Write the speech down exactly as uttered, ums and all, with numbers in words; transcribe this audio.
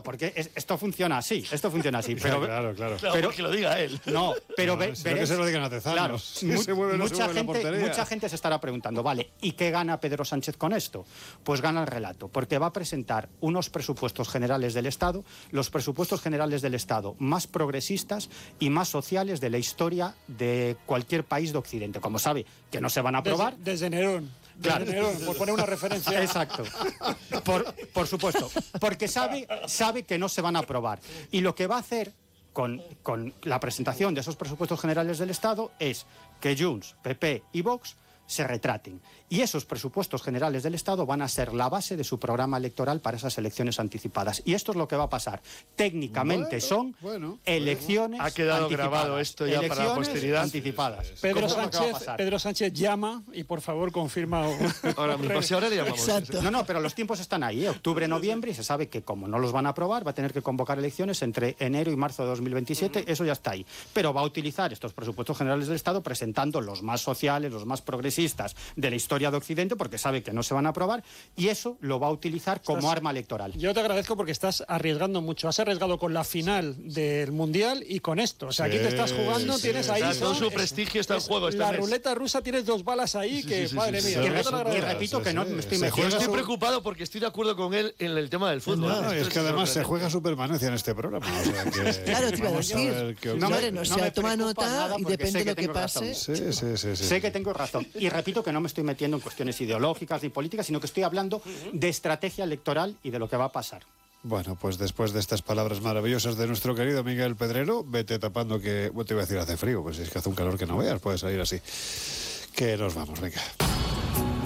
porque es, esto funciona así, esto funciona así. Pero, claro, claro. Claro, pero que lo diga él. No, pero No, ve, si veréis, que se lo digan a Tezanos. Claro, Si mu se mueve, no mucha, se mueve la gente, portería. mucha gente se estará preguntando, vale, ¿y qué gana Pedro Sánchez con esto? Pues gana el relato, porque va a presentar unos presupuestos generales del Estado, los presupuestos generales del Estado más progresistas y más sociales de la historia de cualquier país de Occidente. Como sabe que no se van a aprobar. Desde, desde Nerón. Claro. Desde Nerón, por poner una referencia. Exacto. Por, por supuesto. Porque sabe, sabe que no se van a aprobar. Y lo que va a hacer con, con la presentación de esos presupuestos generales del Estado es que Junts, P P y Vox se retraten. Y esos presupuestos generales del Estado van a ser la base de su programa electoral para esas elecciones anticipadas. Y esto es lo que va a pasar. Técnicamente bueno, son bueno, elecciones Ha quedado anticipadas. grabado esto ya para la Elecciones posteridad. anticipadas. Pedro ¿Cómo es lo que va a Sánchez, pasar? Pedro Sánchez llama y por favor confirma. o- Ahora mismo, si ahora le llamamos. Exacto. No, no, pero los tiempos están ahí, ¿eh? Octubre, noviembre, y se sabe que como no los van a aprobar, va a tener que convocar elecciones entre enero y marzo de dos mil veintisiete, eso ya está ahí. Pero va a utilizar estos presupuestos generales del Estado presentando los más sociales, los más progresistas de la historia de Occidente, porque sabe que no se van a aprobar, y eso lo va a utilizar como Estás- arma electoral. Yo te agradezco porque estás arriesgando mucho. Has arriesgado con la final del Mundial y con esto. O sea, aquí te estás jugando, sí, tienes sí, ahí... O sea, todo son- su es- prestigio está en es juego este La mes. ruleta rusa, tienes dos balas ahí que, sí, sí, madre sí, mía. sí. yo te lo Y Y agradezco. repito que no me estoy Se metiendo... juega Estoy su- preocupado porque estoy de acuerdo con él en el tema del fútbol. No, no, Esto es que además se sorprendente. juega su permanencia en este programa. O sea que Claro, te iba a vamos decir. ver qué No ocurre. me- Hombre, o sea, me toma preocupa nota nada y porque depende sé de que lo que tengo pase. razón. Sí, sí, sí, sí. Sé que tengo razón. Y repito que no me estoy metiendo en cuestiones ideológicas ni políticas, sino que estoy hablando de estrategia electoral y de lo que va a pasar. Bueno, pues después de estas palabras maravillosas de nuestro querido Miguel Pedrero, vete tapando que, bueno, te iba a decir hace frío, pues es que hace un calor que no veas, puede salir así. Que nos vamos, venga.